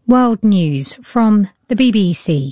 World News from the BBC.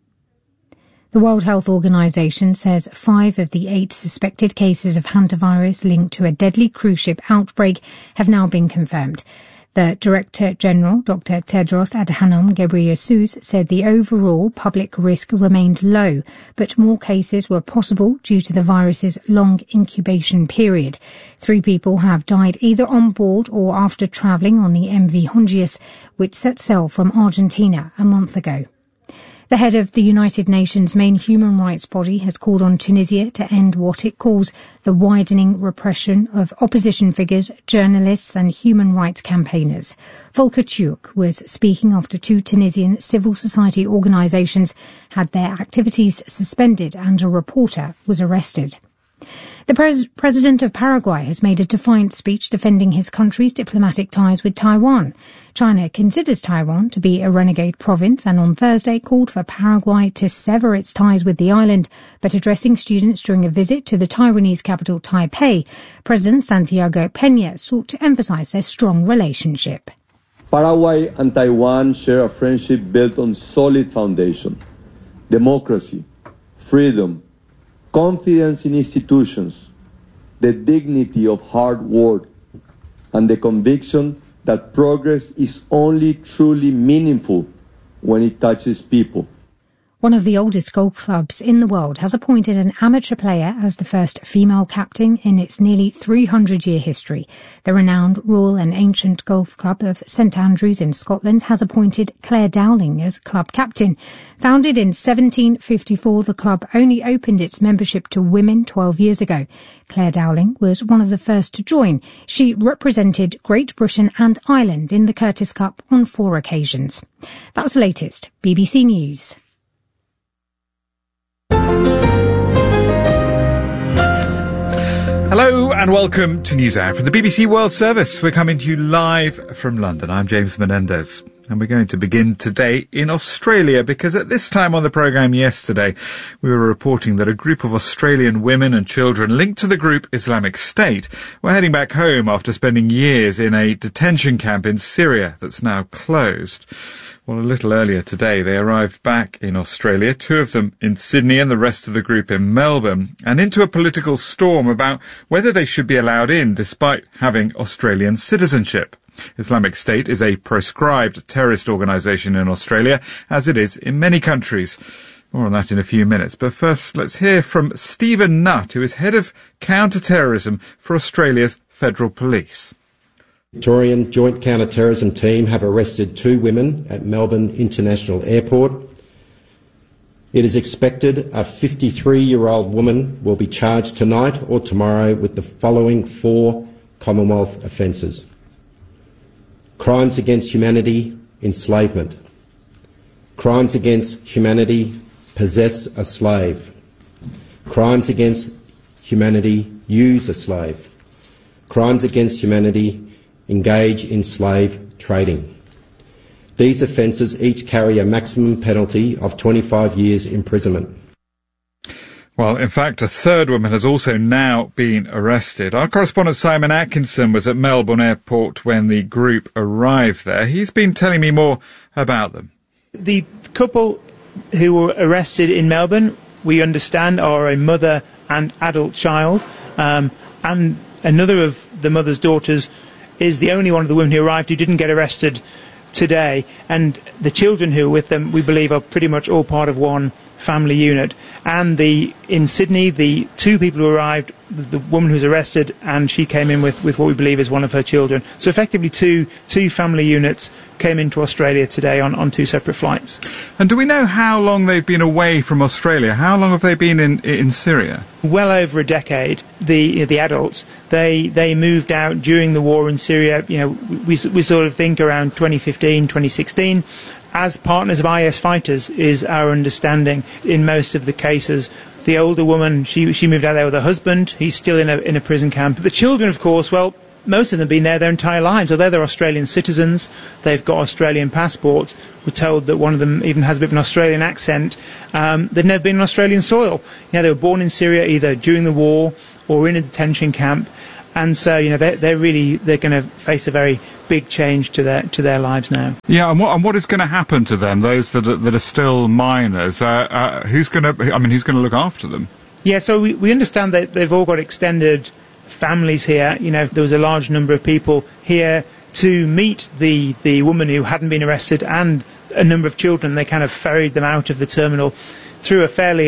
The World Health Organization says 5 of the 8 suspected cases of hantavirus linked to a deadly cruise ship outbreak have now been confirmed. The Director General, Dr. Tedros Adhanom Ghebreyesus, said the overall public risk remained low, but more cases were possible due to the virus's long incubation period. 3 people have died either on board or after travelling on the MV Hondius, which set sail from Argentina a month ago. The head of the United Nations' main human rights body has called on Tunisia to end what it calls the widening repression of opposition figures, journalists and human rights campaigners. Volker Turk was speaking after 2 Tunisian civil society organisations had their activities suspended and a reporter was arrested. The President of Paraguay has made a defiant speech defending his country's diplomatic ties with Taiwan. China considers Taiwan to be a renegade province and on Thursday called for Paraguay to sever its ties with the island. But addressing students during a visit to the Taiwanese capital Taipei, President Santiago Peña sought to emphasize their strong relationship. Paraguay and Taiwan share a friendship built on solid foundation: democracy, freedom, confidence in institutions, the dignity of hard work, and the conviction that progress is only truly meaningful when it touches people. One of the oldest golf clubs in the world has appointed an amateur player as the first female captain in its nearly 300-year history. The renowned Royal and Ancient Golf Club of St Andrews in Scotland has appointed Claire Dowling as club captain. Founded in 1754, the club only opened its membership to women 12 years ago. Claire Dowling was one of the first to join. She represented Great Britain and Ireland in the Curtis Cup on 4 occasions. That's the latest. BBC News. Hello and welcome to NewsHour from the BBC World Service. We're coming to you live from London. I'm James Menendez and we're going to begin today in Australia because at this time on the programme yesterday we were reporting that a group of Australian women and children linked to the group Islamic State were heading back home after spending years in a detention camp in Syria that's now closed. Well, a little earlier today, they arrived back in Australia, 2 of them in Sydney and the rest of the group in Melbourne, and into a political storm about whether they should be allowed in despite having Australian citizenship. Islamic State is a proscribed terrorist organisation in Australia, as it is in many countries. More on that in a few minutes. But first, let's hear from Stephen Nutt, who is head of counter-terrorism for Australia's Federal Police. Victorian Joint Counter-Terrorism Team have arrested 2 women at Melbourne International Airport. It is expected a 53-year-old woman will be charged tonight or tomorrow with the following 4 Commonwealth offences: crimes against humanity, enslavement; crimes against humanity, possess a slave; crimes against humanity, use a slave; crimes against humanity, engage in slave trading. These offences each carry a maximum penalty of 25 years imprisonment. Well, in fact, a 3rd woman has also now been arrested. Our correspondent Simon Atkinson was at Melbourne Airport when the group arrived there. He's been telling me more about them. The couple who were arrested in Melbourne, we understand, are a mother and adult child, and another of the mother's daughters is the only one of the women who arrived who didn't get arrested today. And the children who are with them, we believe, are pretty much all part of one family unit. And in Sydney, the 2 people who arrived, the woman who's arrested, and she came in with what we believe is one of her children. So effectively two family units came into Australia today on 2 separate flights. And do we know how long they've been away from Australia? How long have they been in Syria? Well over a decade. The adults, they moved out during the war in Syria. You know, we sort of think around 2015, 2016. As partners of IS fighters is our understanding. In most of the cases, the older woman, she moved out there with her husband. He's still in a prison camp. The children, of course, well, most of them have been there their entire lives. Although they're Australian citizens, they've got Australian passports. We're told that one of them even has a bit of an Australian accent. They've never been on Australian soil. You know, they were born in Syria either during the war or in a detention camp. And so, they're going to face a very big change to their lives now. Yeah, and what is going to happen to them? Those that are still minors, who's going to look after them? Yeah, so we understand that they've all got extended families here. There was a large number of people here to meet the woman who hadn't been arrested and a number of children. They kind of ferried them out of the terminal through a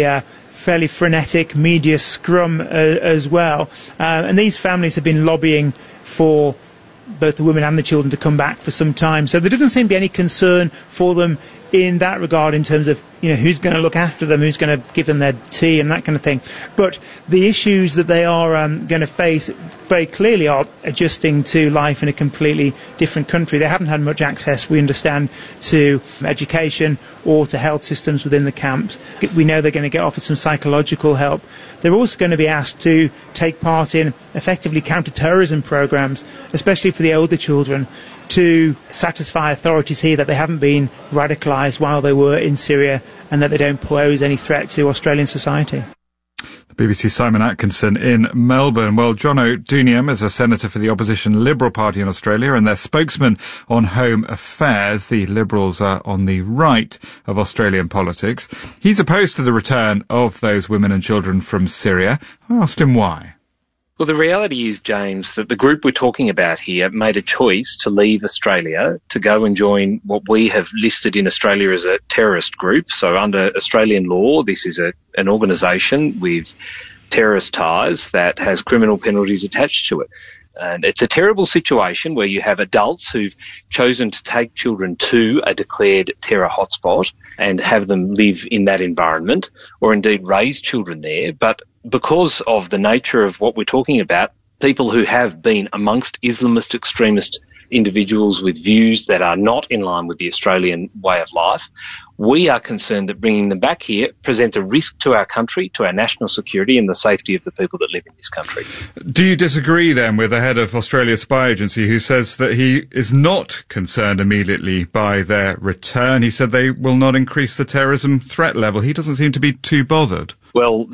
fairly frenetic media scrum as well. And these families have been lobbying for both the women and the children to come back for some time. So there doesn't seem to be any concern for them in that regard in terms of, who's going to look after them, who's going to give them their tea and that kind of thing. But the issues that they are going to face very clearly are adjusting to life in a completely different country. They haven't had much access, we understand, to education or to health systems within the camps. We know they're going to get offered some psychological help. They're also going to be asked to take part in effectively counter-terrorism programs, especially for the older children, to satisfy authorities here that they haven't been radicalised while they were in Syria and that they don't pose any threat to Australian society. The BBC's Simon Atkinson in Melbourne. Well, John O'Doonium is a senator for the opposition Liberal Party in Australia and their spokesman on Home Affairs. The Liberals are on the right of Australian politics. He's opposed to the return of those women and children from Syria. I asked him why. Well, the reality is, James, that the group we're talking about here made a choice to leave Australia to go and join what we have listed in Australia as a terrorist group. So under Australian law, this is an organisation with terrorist ties that has criminal penalties attached to it. And it's a terrible situation where you have adults who've chosen to take children to a declared terror hotspot and have them live in that environment, or indeed raise children there. But because of the nature of what we're talking about, people who have been amongst Islamist extremist individuals with views that are not in line with the Australian way of life, we are concerned that bringing them back here presents a risk to our country, to our national security and the safety of the people that live in this country. Do you disagree then with the head of Australia's spy agency who says that he is not concerned immediately by their return? He said they will not increase the terrorism threat level. He doesn't seem to be too bothered. Well,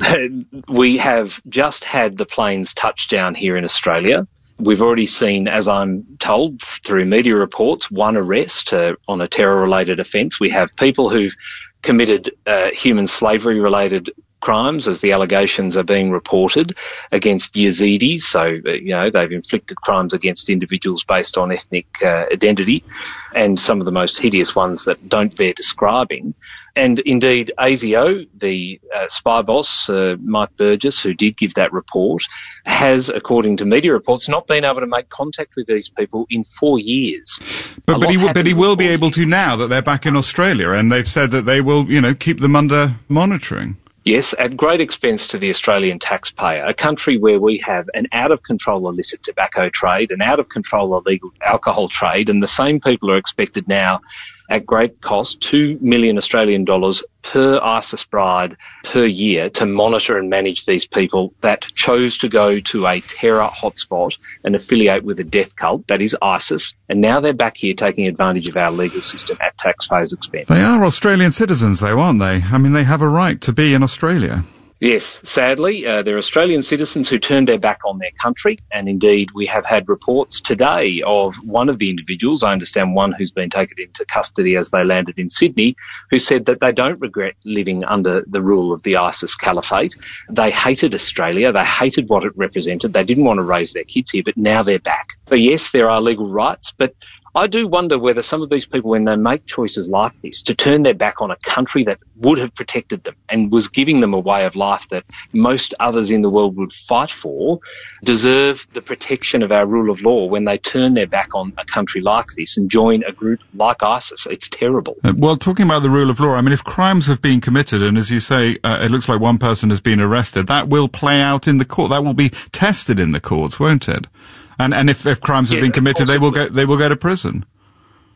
we have just had the planes touch down here in Australia. We've already seen, as I'm told through media reports, one arrest on a terror-related offence. We have people who've committed human slavery-related crimes, as the allegations are being reported, against Yazidis. So, they've inflicted crimes against individuals based on ethnic identity, and some of the most hideous ones that don't bear describing. And indeed, ASIO, the spy boss, Mike Burgess, who did give that report, has, according to media reports, not been able to make contact with these people in 4 years. But he will be able to now that they're back in Australia, and they've said that they will, keep them under monitoring. Yes, at great expense to the Australian taxpayer, a country where we have an out-of-control illicit tobacco trade, an out-of-control illegal alcohol trade, and the same people are expected now at great cost, $2 million Australian dollars per ISIS bride per year to monitor and manage these people that chose to go to a terror hotspot and affiliate with a death cult, that is ISIS, and now they're back here taking advantage of our legal system at taxpayers' expense. They are Australian citizens, though, aren't they? I mean, they have a right to be in Australia. Yes, sadly, they're Australian citizens who turned their back on their country, and indeed we have had reports today of one of the individuals, I understand one who's been taken into custody as they landed in Sydney, who said that they don't regret living under the rule of the ISIS caliphate. They hated Australia, they hated what it represented, they didn't want to raise their kids here, but now they're back. So yes, there are legal rights, but I do wonder whether some of these people, when they make choices like this, to turn their back on a country that would have protected them and was giving them a way of life that most others in the world would fight for, deserve the protection of our rule of law when they turn their back on a country like this and join a group like ISIS. It's terrible. Well, talking about the rule of law, I mean, if crimes have been committed, and as you say, it looks like one person has been arrested, that will play out in the court. That will be tested in the courts, won't it? And if crimes have been committed, they will go to prison.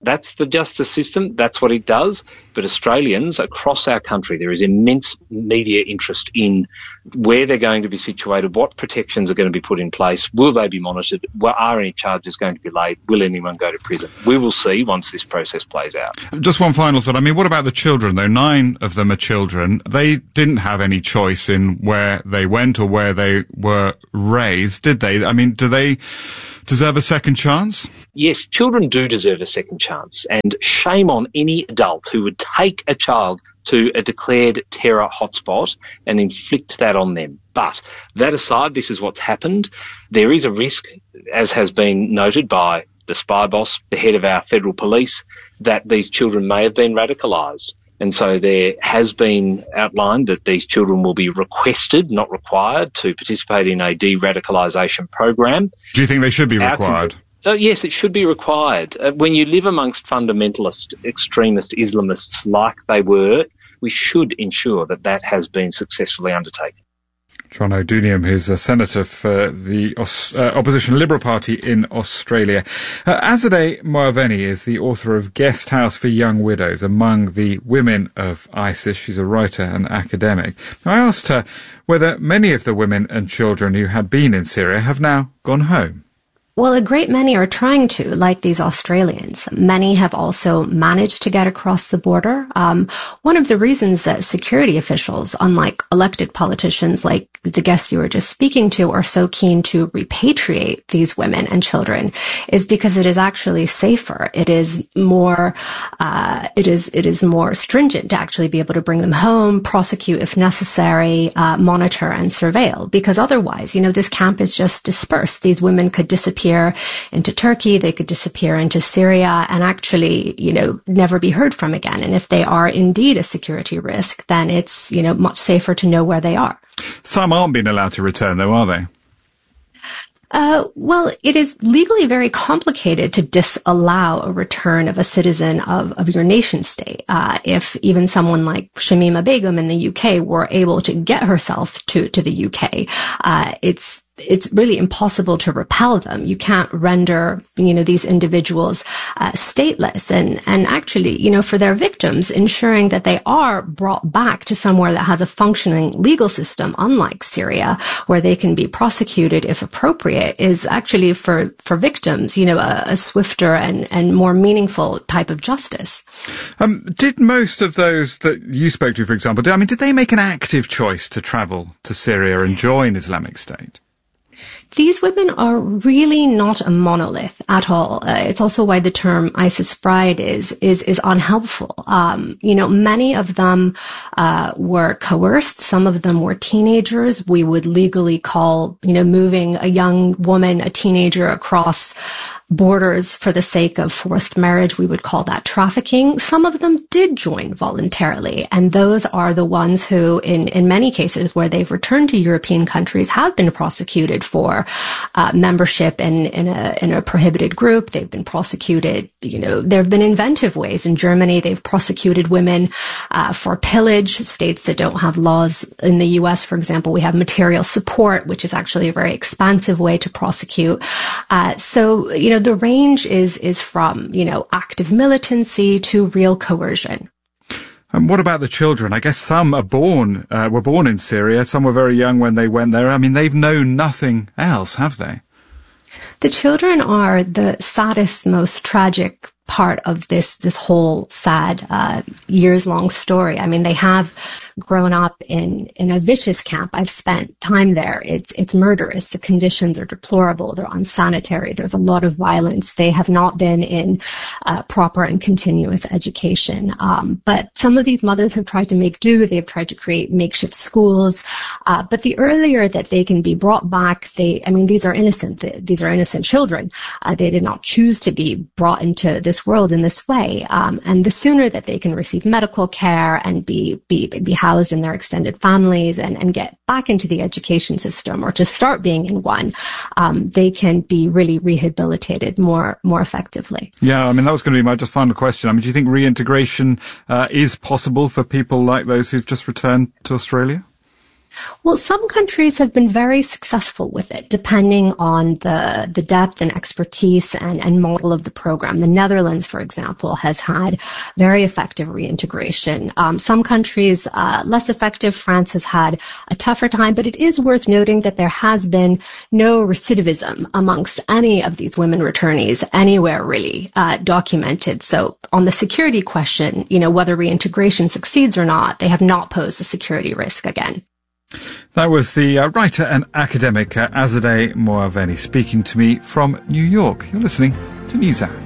That's the justice system. That's what it does. But Australians across our country, there is immense media interest in where they're going to be situated, what protections are going to be put in place, will they be monitored, are any charges going to be laid, will anyone go to prison? We will see once this process plays out. Just one final thought. I mean, what about the children, though? 9 of them are children. They didn't have any choice in where they went or where they were raised, did they? I mean, do they deserve a second chance? Yes, children do deserve a second chance, and shame on any adult who would take a child to a declared terror hotspot and inflict that on them. But that aside, this is what's happened. There is a risk, as has been noted by the spy boss, the head of our federal police, that these children may have been radicalised. And so there has been outlined that these children will be requested, not required, to participate in a de-radicalisation program. Do you think they should be required? Yes, it should be required. When you live amongst fundamentalist, extremist Islamists like they were, we should ensure that that has been successfully undertaken. John O'Doonium, who's a senator for the opposition Liberal Party in Australia. Azadeh Moaveni is the author of Guest House for Young Widows Among the Women of ISIS. She's a writer and academic. I asked her whether many of the women and children who had been in Syria have now gone home. Well, a great many are trying to, like these Australians. Many have also managed to get across the border. One of the reasons that security officials, unlike elected politicians like the guest you were just speaking to, are so keen to repatriate these women and children is because it is actually safer. It is more, it is more stringent to actually be able to bring them home, prosecute if necessary, monitor and surveil. Because otherwise, this camp is just dispersed. These women could disappear into Turkey, they could disappear into Syria and actually, never be heard from again. And if they are indeed a security risk, then it's, much safer to know where they are. Some aren't being allowed to return though, are they? Well, it is legally very complicated to disallow a return of a citizen of your nation state. If even someone like Shamima Begum in the UK were able to get herself to the UK, it's really impossible to repel them. You can't render, these individuals stateless. And actually, for their victims, ensuring that they are brought back to somewhere that has a functioning legal system, unlike Syria, where they can be prosecuted if appropriate, is actually for victims, a swifter and more meaningful type of justice. Did most of those that you spoke to, for example, did they make an active choice to travel to Syria and join Islamic State? These women are really not a monolith at all. It's also why the term ISIS bride is unhelpful. Many of them were coerced. Some of them were teenagers. We would legally call, moving a young woman, a teenager across borders for the sake of forced marriage, we would call that trafficking. Some of them did join voluntarily, and those are the ones who, in many cases where they've returned to European countries, have been prosecuted for membership in a prohibited group. They've been prosecuted. There have been inventive ways. In Germany, they've prosecuted women for pillage. States that don't have laws in the U.S., for example, we have material support, which is actually a very expansive way to prosecute. So the range is from, active militancy to real coercion. And what about the children? I guess some were born in Syria. Some were very young when they went there. They've known nothing else, have they? The children are the saddest, most tragic part of this whole sad, years-long story. They have grown up in a vicious camp. I've spent time there. It's murderous. The conditions are deplorable. They're unsanitary. There's a lot of violence. They have not been in proper and continuous education. But some of these mothers have tried to make do. They've tried to create makeshift schools. But the earlier that they can be brought back, these are innocent. These are innocent children. They did not choose to be brought into this world in this way. And the sooner that they can receive medical care and be housed in their extended families and get back into the education system, or to start being in one, they can be really rehabilitated more effectively. Yeah, that was going to be my just final question. Do you think reintegration is possible for people like those who've just returned to Australia? Well, some countries have been very successful with it, depending on the depth and expertise and model of the program. The Netherlands, for example, has had very effective reintegration. Some countries, less effective. France has had a tougher time, but it is worth noting that there has been no recidivism amongst any of these women returnees anywhere really documented. So on the security question, whether reintegration succeeds or not, they have not posed a security risk again. That was the writer and academic Azadeh Moaveni speaking to me from New York. You're listening to NewsHour.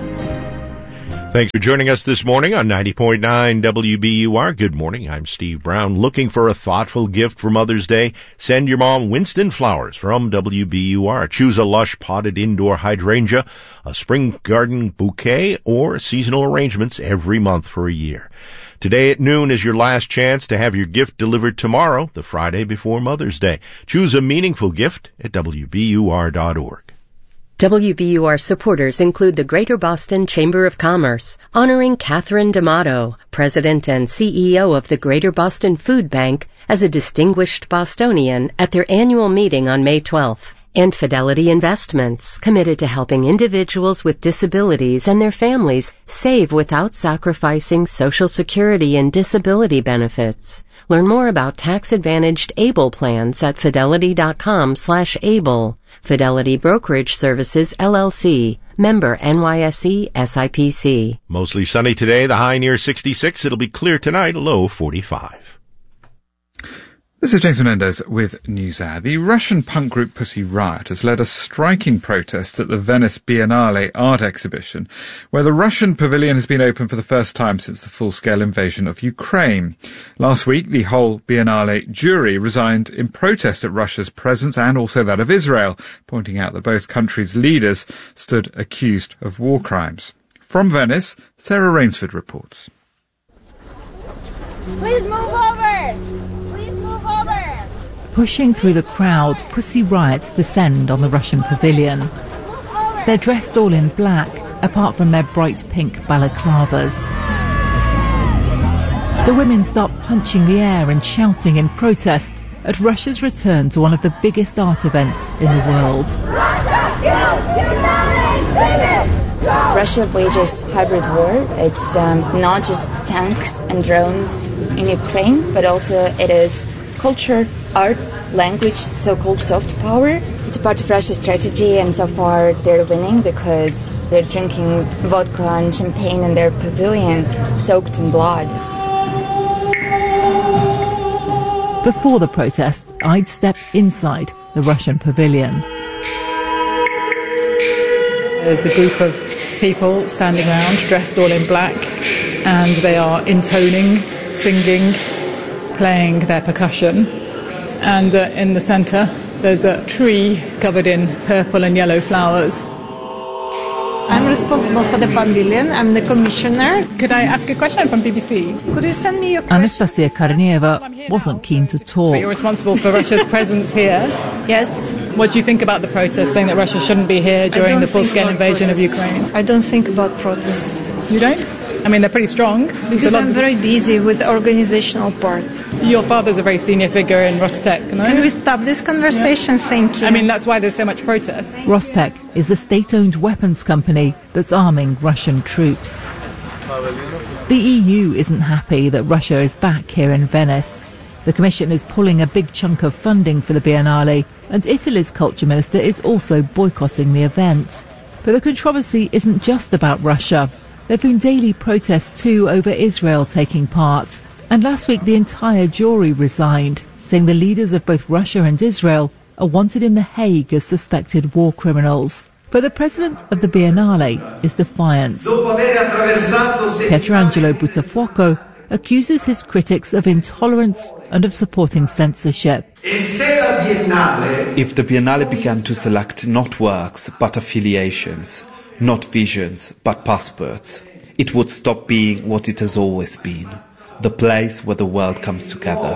Thanks for joining us this morning on 90.9 WBUR. Good morning. I'm Steve Brown. Looking for a thoughtful gift for Mother's Day? Send your mom Winston flowers from WBUR. Choose a lush potted indoor hydrangea, a spring garden bouquet, or seasonal arrangements every month for a year. Today at noon is your last chance to have your gift delivered tomorrow, the Friday before Mother's Day. Choose a meaningful gift at WBUR.org. WBUR supporters include the Greater Boston Chamber of Commerce, honoring Catherine D'Amato, President and CEO of the Greater Boston Food Bank, as a distinguished Bostonian at their annual meeting on May 12th. And Fidelity Investments, committed to helping individuals with disabilities and their families save without sacrificing Social Security and disability benefits. Learn more about tax-advantaged ABLE plans at fidelity.com/ABLE. Fidelity Brokerage Services, LLC. Member NYSE SIPC. Mostly sunny today, the high near 66. It'll be clear tonight, a low 45. This is James Menendez with NewsHour. The Russian punk group Pussy Riot has led a striking protest at the Venice Biennale art exhibition, where the Russian pavilion has been open for the first time since the full-scale invasion of Ukraine. Last week, the whole Biennale jury resigned in protest at Russia's presence and also that of Israel, pointing out that both countries' leaders stood accused of war crimes. From Venice, Sarah Rainsford reports. Please move over! Pushing through the crowd, Pussy Riots descend on the Russian pavilion. They're dressed all in black, apart from their bright pink balaclavas. The women start punching the air and shouting in protest at Russia's return to one of the biggest art events in the world. Russia wages hybrid war. It's not just tanks and drones in Ukraine, but also it is culture, art, language, so-called soft power. It's a part of Russia's strategy, and so far they're winning because they're drinking vodka and champagne in their pavilion, soaked in blood. Before the protest, I'd stepped inside the Russian pavilion. There's a group of people standing around, dressed all in black, and they are intoning, singing, playing their percussion. And in the centre, there's a tree covered in purple and yellow flowers. I'm responsible for the pavilion. I'm the commissioner. Could I ask a question from BBC? Could you send me your question? Anastasia Kornieva wasn't keen to talk. But you're responsible for Russia's presence here. Yes. What do you think about the protest, saying that Russia shouldn't be here during the full-scale invasion of Ukraine? I don't think about protests. You don't? I mean, they're pretty strong. Because I'm very busy with the organizational part. Your father's a very senior figure in Rostec, no? Can we stop this conversation? Yeah. Thank you. I mean, that's why there's so much protest. Rostec is the state-owned weapons company that's arming Russian troops. The EU isn't happy that Russia is back here in Venice. The Commission is pulling a big chunk of funding for the Biennale, and Italy's culture minister is also boycotting the event. But the controversy isn't just about Russia. There have been daily protests too over Israel taking part. And last week the entire jury resigned, saying the leaders of both Russia and Israel are wanted in The Hague as suspected war criminals. But the president of the Biennale is defiant. Pietrangelo Buttafuoco accuses his critics of intolerance and of supporting censorship. If the Biennale began to select not works but affiliations, not visions, but passports, it would stop being what it has always been, the place where the world comes together.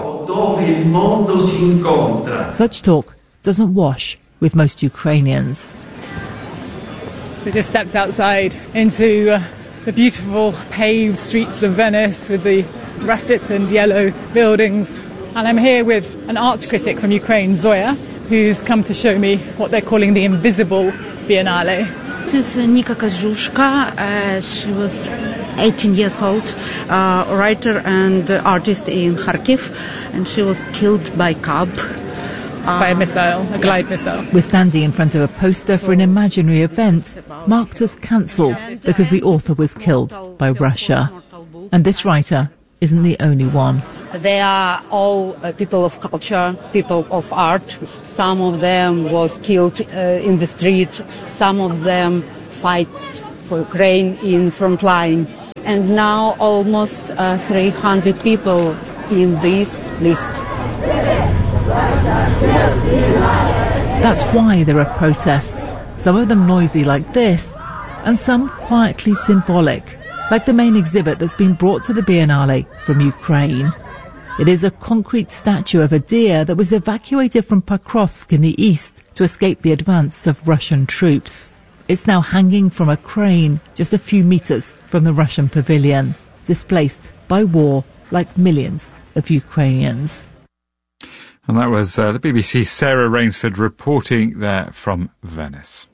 Such talk doesn't wash with most Ukrainians. We just stepped outside into the beautiful paved streets of Venice with the russet and yellow buildings. And I'm here with an art critic from Ukraine, Zoya, who's come to show me what they're calling the Invisible Biennale. This is Nika Kazushka. She was 18 years old, writer and artist in Kharkiv, and she was killed by cab. By a missile, a glide missile. We're standing in front of a poster for an imaginary event marked as cancelled because the author was killed by Russia. And this writer isn't the only one. They are all people of culture, people of art. Some of them was killed in the street. Some of them fight for Ukraine in front line. And now almost 300 people in this list. That's why there are protests, some of them noisy like this, and some quietly symbolic, like the main exhibit that's been brought to the Biennale from Ukraine. It is a concrete statue of a deer that was evacuated from Pokrovsk in the east to escape the advance of Russian troops. It's now hanging from a crane just a few meters from the Russian pavilion, displaced by war like millions of Ukrainians. And that was the BBC's Sarah Rainsford reporting there from Venice.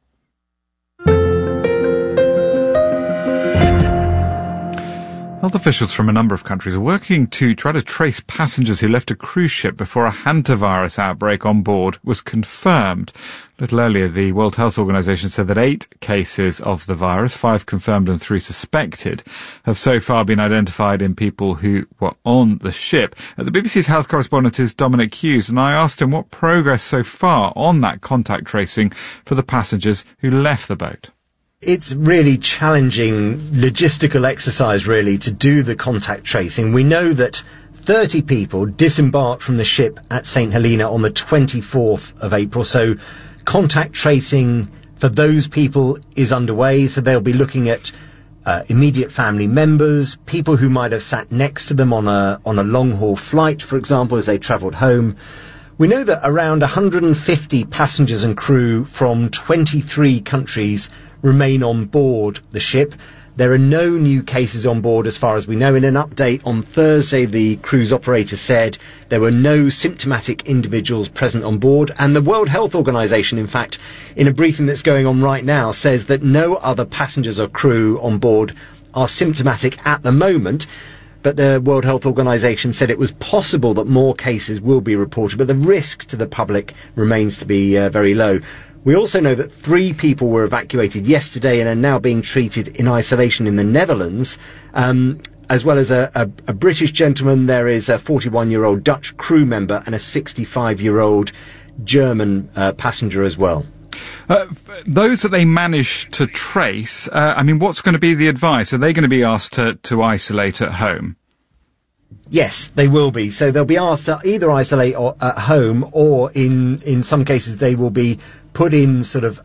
Health officials from a number of countries are working to try to trace passengers who left a cruise ship before a hantavirus outbreak on board was confirmed. A little earlier, the World Health Organization said that 8 cases of the virus, 5 confirmed and 3 suspected, have so far been identified in people who were on the ship. The BBC's health correspondent is Dominic Hughes, and I asked him what progress so far on that contact tracing for the passengers who left the boat. It's really challenging logistical exercise, really, to do the contact tracing. We know that 30 people disembarked from the ship at St. Helena on the 24th of April, so contact tracing for those people is underway, so they'll be looking at immediate family members, people who might have sat next to them on a long-haul flight, for example, as they travelled home. We know that around 150 passengers and crew from 23 countries remain on board the ship. There are no new cases on board as far as we know. In an update on Thursday, the cruise operator said there were no symptomatic individuals present on board, and the World Health Organization, in fact, in a briefing that's going on right now, says that no other passengers or crew on board are symptomatic at the moment. But the World Health Organization said it was possible that more cases will be reported, but the risk to the public remains to be very low. We also know that 3 people were evacuated yesterday and are now being treated in isolation in the Netherlands, as well as a British gentleman. There is a 41-year-old Dutch crew member and a 65-year-old German passenger as well. Those that they manage to trace, what's going to be the advice? Are they going to be asked to isolate at home? Yes, they will be. So they'll be asked to either isolate at home, or in some cases they will be put in sort of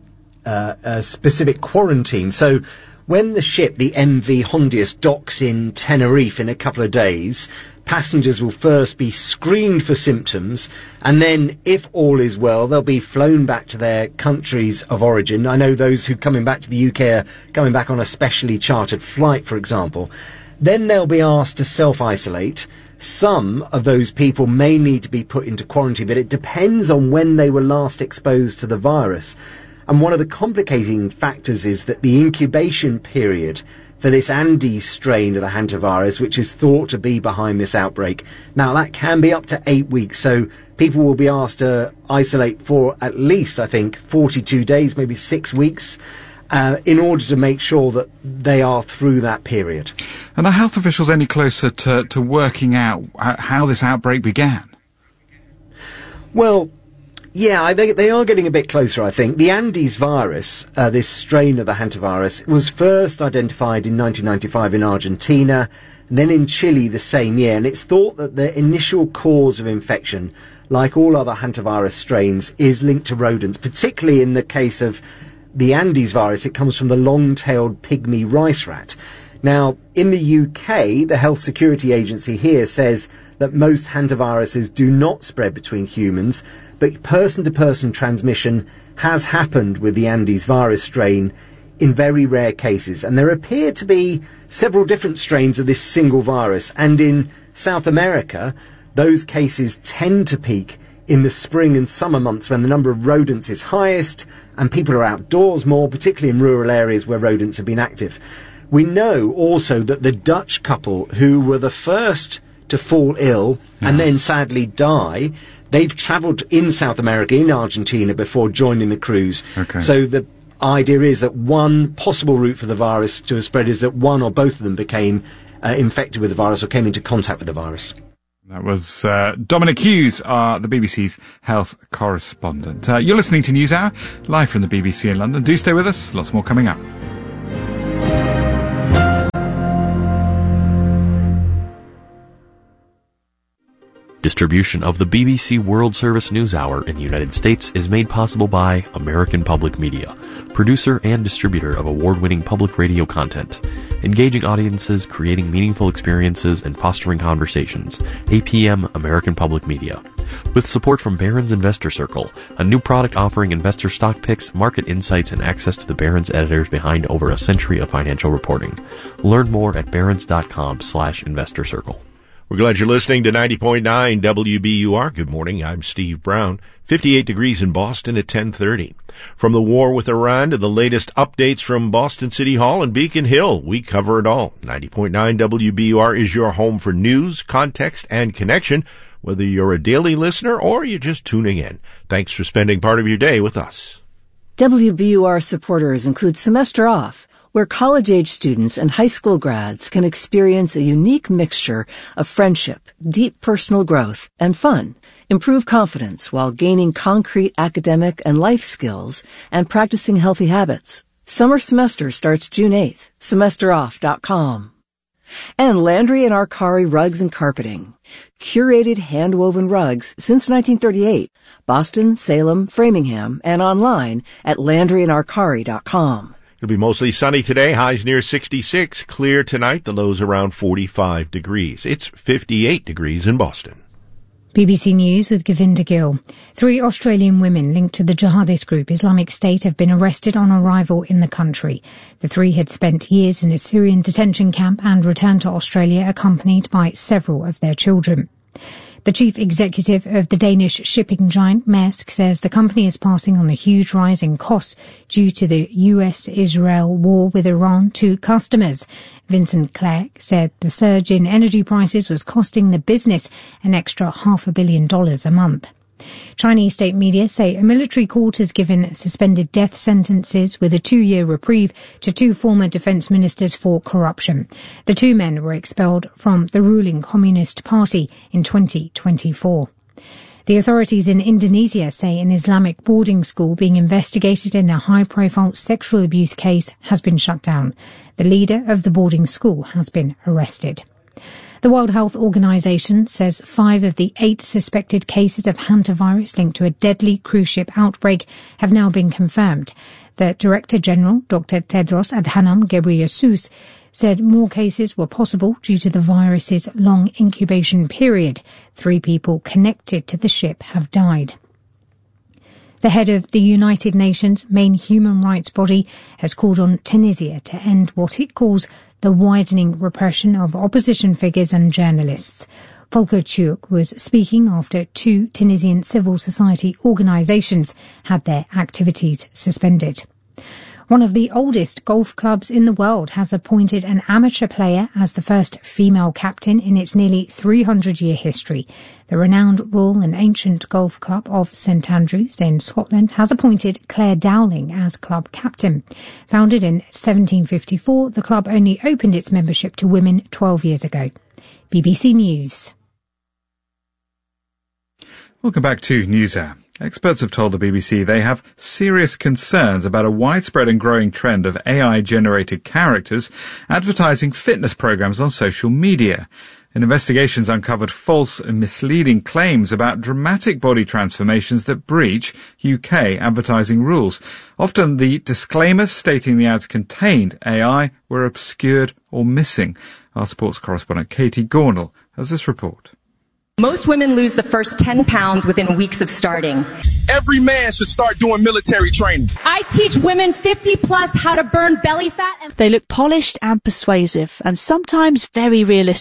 a specific quarantine. So when the ship, the MV Hondius, docks in Tenerife in a couple of days, passengers will first be screened for symptoms, and then, if all is well, they'll be flown back to their countries of origin. I know those who are coming back to the UK are coming back on a specially chartered flight, for example. Then they'll be asked to self-isolate. Some of those people may need to be put into quarantine, but it depends on when they were last exposed to the virus. And one of the complicating factors is that the incubation period for this Andes strain of the hantavirus, which is thought to be behind this outbreak, now that can be up to 8 weeks. So people will be asked to isolate for at least, I think, 42 days, maybe 6 weeks, in order to make sure that they are through that period. And are health officials any closer to working out how this outbreak began? Well, yeah, they are getting a bit closer, I think. The Andes virus, this strain of the hantavirus, was first identified in 1995 in Argentina, and then in Chile the same year. And it's thought that the initial cause of infection, like all other hantavirus strains, is linked to rodents, particularly in the case of the Andes virus. It comes from the long-tailed pygmy rice rat. Now, in the UK, the Health Security Agency here says that most hantaviruses do not spread between humans, but person-to-person transmission has happened with the Andes virus strain in very rare cases. And there appear to be several different strains of this single virus. And in South America, those cases tend to peak in the spring and summer months when the number of rodents is highest and people are outdoors more, particularly in rural areas where rodents have been active. We know also that the Dutch couple who were the first to fall ill and then sadly die, they've travelled in South America, in Argentina, before joining the cruise. Okay. So the idea is that one possible route for the virus to have spread is that one or both of them became infected with the virus or came into contact with the virus. That was Dominic Hughes, the BBC's health correspondent. You're listening to NewsHour, live from the BBC in London. Do stay with us. Lots more coming up. Distribution of the BBC World Service News Hour in the United States is made possible by American Public Media, producer and distributor of award-winning public radio content. Engaging audiences, creating meaningful experiences, and fostering conversations. APM American Public Media. With support from Barron's Investor Circle, a new product offering investor stock picks, market insights, and access to the Barron's editors behind over a century of financial reporting. Learn more at barrons.com/investor circle. We're glad you're listening to 90.9 WBUR. Good morning. I'm Steve Brown. 58 degrees in Boston at 10:30. From the war with Iran to the latest updates from Boston City Hall and Beacon Hill, we cover it all. 90.9 WBUR is your home for news, context, and connection, whether you're a daily listener or you're just tuning in. Thanks for spending part of your day with us. WBUR supporters include Semester Off, where college-age students and high school grads can experience a unique mixture of friendship, deep personal growth, and fun. Improve confidence while gaining concrete academic and life skills and practicing healthy habits. Summer semester starts June 8th. SemesterOff.com. And Landry and Arcari Rugs and Carpeting. Curated hand-woven rugs since 1938. Boston, Salem, Framingham, and online at LandryandArcari.com. It'll be mostly sunny today, highs near 66. Clear tonight, the lows around 45 degrees. It's 58 degrees in Boston. BBC News with Govinda Gill. 3 Australian women linked to the jihadist group Islamic State have been arrested on arrival in the country. The 3 had spent years in a Syrian detention camp and returned to Australia accompanied by several of their children. The chief executive of the Danish shipping giant Maersk says the company is passing on the huge rise in costs due to the US-Israel war with Iran to customers. Vincent Clerc said the surge in energy prices was costing the business an extra $500 million a month. Chinese state media say a military court has given suspended death sentences with a 2-year reprieve to 2 former defence ministers for corruption. The 2 men were expelled from the ruling Communist Party in 2024. The authorities in Indonesia say an Islamic boarding school being investigated in a high-profile sexual abuse case has been shut down. The leader of the boarding school has been arrested. The World Health Organization says 5 of the 8 suspected cases of hantavirus linked to a deadly cruise ship outbreak have now been confirmed. The Director General, Dr. Tedros Adhanom Ghebreyesus, said more cases were possible due to the virus's long incubation period. 3 people connected to the ship have died. The head of the United Nations main human rights body has called on Tunisia to end what it calls the widening repression of opposition figures and journalists. Volker Turk was speaking after 2 Tunisian civil society organisations had their activities suspended. One of the oldest golf clubs in the world has appointed an amateur player as the first female captain in its nearly 300-year history. The renowned Royal and Ancient Golf Club of St Andrews in Scotland has appointed Claire Dowling as club captain. Founded in 1754, the club only opened its membership to women 12 years ago. BBC News. Welcome back to NewsHour. Experts have told the BBC they have serious concerns about a widespread and growing trend of AI-generated characters advertising fitness programs on social media. An investigation's uncovered false and misleading claims about dramatic body transformations that breach UK advertising rules. Often the disclaimers stating the ads contained AI were obscured or missing. Our sports correspondent Katie Gornall has this report. Most women lose the first 10 pounds within weeks of starting. Every man should start doing military training. I teach women 50 plus how to burn belly fat. They look polished and persuasive and sometimes very realistic.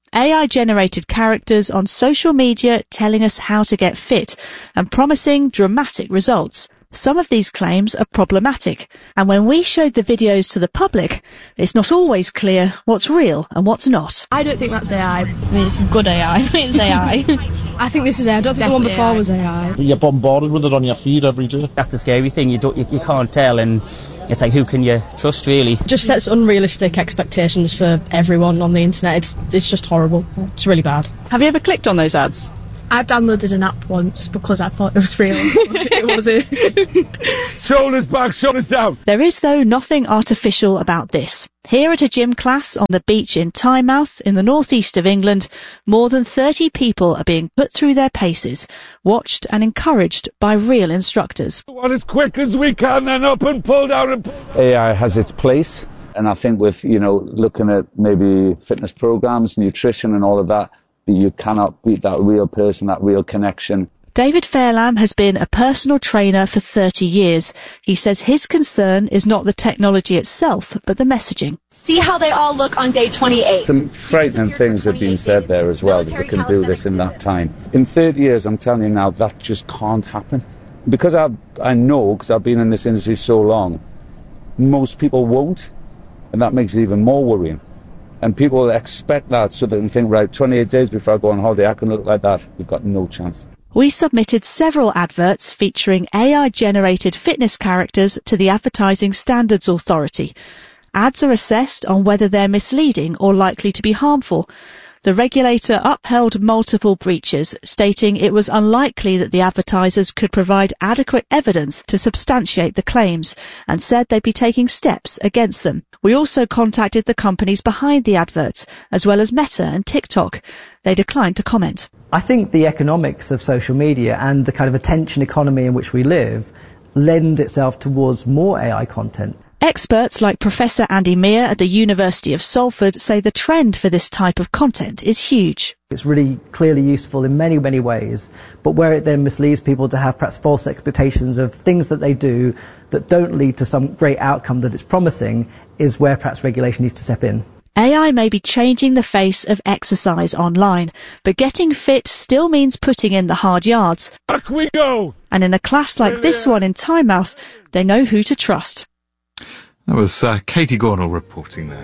AI-generated characters on social media telling us how to get fit and promising dramatic results. Some of these claims are problematic, and when we showed the videos to the public, it's not always clear what's real and what's not. I don't think that's AI. I mean, it's good AI, but it's AI. I think this is AI. I don't think the one before was AI. You're bombarded with it on your feed every day. That's the scary thing. You can't tell, and it's like, who can you trust, really? It just sets unrealistic expectations for everyone on the internet. It's just horrible. It's really bad. Have you ever clicked on those ads? I've downloaded an app once because I thought it was real. It wasn't. Shoulders back, shoulders down. There is, though, nothing artificial about this. Here at a gym class on the beach in Tynemouth, in the northeast of England, more than 30 people are being put through their paces, watched and encouraged by real instructors. One as quick as we can, then up and pull down and AI has its place, and I think with, looking at maybe fitness programs, nutrition and all of that, you cannot beat that real person, that real connection. David Fairlamb has been a personal trainer for 30 years. He says his concern is not the technology itself, but the messaging. See how they all look on day 28. Some frightening things have been said there as well, that they can do this in that time. In 30 years, I'm telling you now, that just can't happen. Because I know, because I've been in this industry so long, most people won't, and that makes it even more worrying. And people expect that, so they can think, right, 28 days before I go on holiday, I can look like that. We've got no chance. We submitted several adverts featuring AI-generated fitness characters to the Advertising Standards Authority. Ads are assessed on whether they're misleading or likely to be harmful. The regulator upheld multiple breaches, stating it was unlikely that the advertisers could provide adequate evidence to substantiate the claims, and said they'd be taking steps against them. We also contacted the companies behind the adverts, as well as Meta and TikTok. They declined to comment. I think the economics of social media and the kind of attention economy in which we live lend itself towards more AI content. Experts like Professor Andy Meir at the University of Salford say the trend for this type of content is huge. It's really clearly useful in many, many ways, but where it then misleads people to have perhaps false expectations of things that they do that don't lead to some great outcome that it's promising is where perhaps regulation needs to step in. AI may be changing the face of exercise online, but getting fit still means putting in the hard yards. Back we go! And in a class like this one in Tynemouth, they know who to trust. That was Katie Gornall reporting there.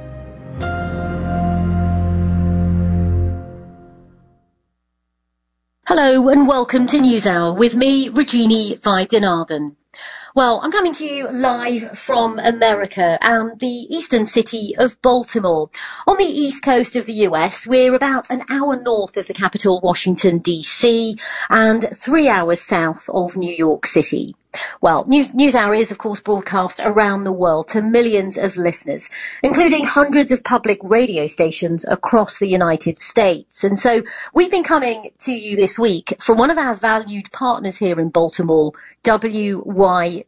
Hello and welcome to NewsHour with me, Regini Vaidyanathan. Well, I'm coming to you live from America and the eastern city of Baltimore. On the east coast of the US, we're about an hour north of the capital, Washington, D.C., and 3 hours south of New York City. Well, NewsHour is, of course, broadcast around the world to millions of listeners, including hundreds of public radio stations across the United States. And so we've been coming to you this week from one of our valued partners here in Baltimore, WYPR.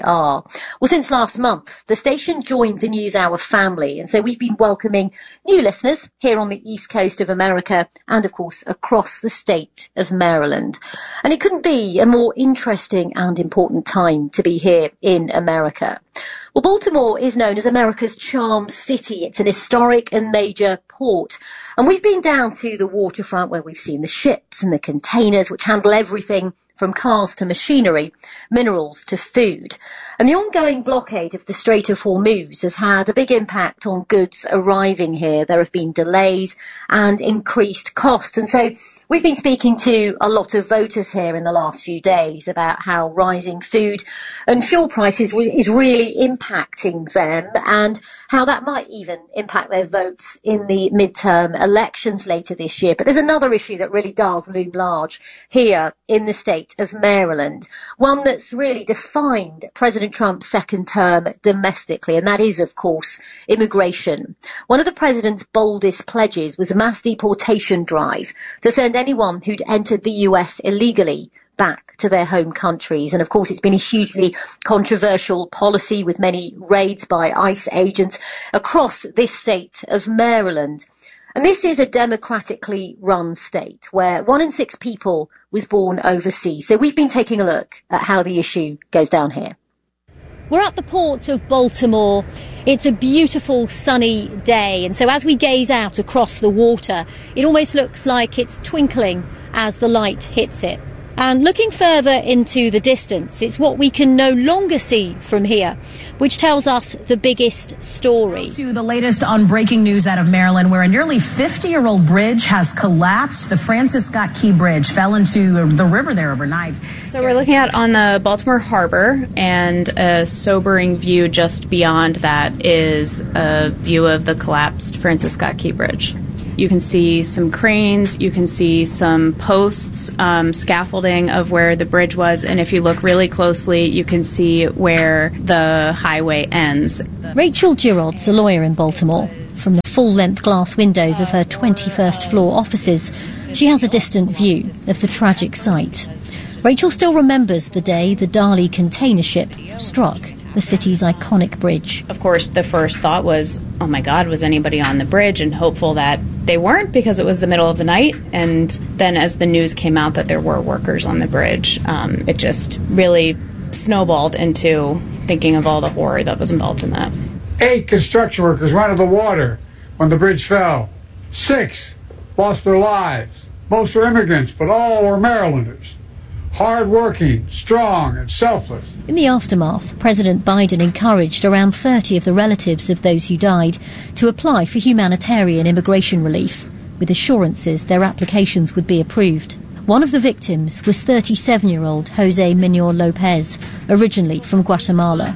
Well, since last month, the station joined the NewsHour family. And so we've been welcoming new listeners here on the east coast of America and, of course, across the state of Maryland. And it couldn't be a more interesting and important time to be here in America. Well, Baltimore is known as America's charm city. It's an historic and major port. And we've been down to the waterfront where we've seen the ships and the containers which handle everything from cars to machinery, minerals to food. And the ongoing blockade of the Strait of Hormuz has had a big impact on goods arriving here. There have been delays and increased costs. And so we've been speaking to a lot of voters here in the last few days about how rising food and fuel prices is really impacting them and how that might even impact their votes in the midterm elections later this year. But there's another issue that really does loom large here in the state of Maryland, one that's really defined President Trump's second term domestically, and that is, of course, immigration. One of the president's boldest pledges was a mass deportation drive to send anyone who'd entered the US illegally back to their home countries. And of course, it's been a hugely controversial policy with many raids by ICE agents across this state of Maryland. And this is a democratically run state where 1 in 6 people was born overseas. So we've been taking a look at how the issue goes down here. We're at the port of Baltimore. It's a beautiful sunny day, and so as we gaze out across the water, it almost looks like it's twinkling as the light hits it. And looking further into the distance, it's what we can no longer see from here, which tells us the biggest story. To the latest on breaking news out of Maryland, where a nearly 50-year-old bridge has collapsed. The Francis Scott Key Bridge fell into the river there overnight. So we're looking out on the Baltimore Harbor, and a sobering view just beyond that is a view of the collapsed Francis Scott Key Bridge. You can see some cranes, you can see some posts, scaffolding of where the bridge was, and if you look really closely, you can see where the highway ends. Rachel Girod's a lawyer in Baltimore. From the full-length glass windows of her 21st floor offices, she has a distant view of the tragic sight. Rachel still remembers the day the Dali container ship struck the city's iconic bridge. Of course, the first thought was, oh my God, was anybody on the bridge? And hopeful that they weren't, because it was the middle of the night. And then as the news came out that there were workers on the bridge, it just really snowballed into thinking of all the horror that was involved in that. 8 construction workers went into the water when the bridge fell. 6 lost their lives. Most were immigrants, but all were Marylanders. Hard-working, strong, and selfless. In the aftermath, President Biden encouraged around 30 of the relatives of those who died to apply for humanitarian immigration relief, with assurances their applications would be approved. One of the victims was 37-year-old Jose Minor Lopez, originally from Guatemala.